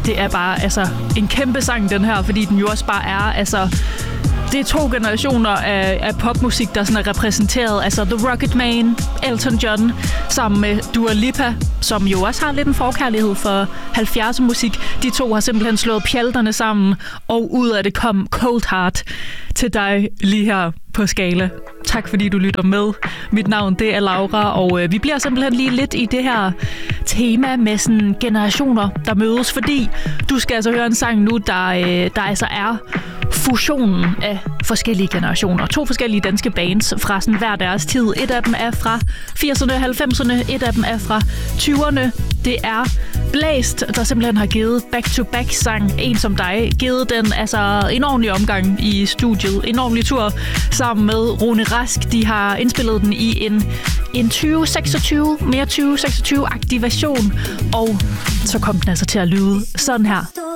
det er bare altså en kæmpe sang, den her, fordi den jo også bare er, altså... Det er 2 generationer af popmusik, der sådan er repræsenteret. Altså The Rocketman, Elton John, sammen med Dua Lipa, som jo også har lidt en forkærlighed for 70'er musik. De 2 har simpelthen slået pjalterne sammen, og ud af det kom Cold Heart til dig lige her på Skala. Tak fordi du lytter med. Mit navn det er Laura, og vi bliver simpelthen lige lidt i det her tema med sådan generationer, der mødes, fordi du skal altså høre en sang nu, der altså er fusionen af forskellige generationer. 2 forskellige danske bands fra sådan hver deres tid. Et af dem er fra 80'erne, 90'erne, et af dem er fra 20'erne. Det er Blæst, der simpelthen har givet back-to-back-sang, En som dig, givet den altså en ordentlig omgang i studiet, en ordentlig tur sammen med Rune Rask. De har indspillet den i en 2026, mere 2026-agtig version, og så kom den altså til at lyde sådan her.